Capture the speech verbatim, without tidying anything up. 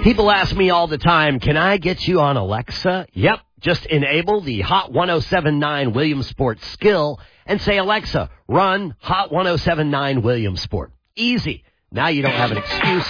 People ask me all the time, can I get you on Alexa? Yep. Just enable the Hot ten seventy-nine Williamsport skill and say, Alexa, run Hot ten seventy-nine Williamsport. Easy. Now you don't have an excuse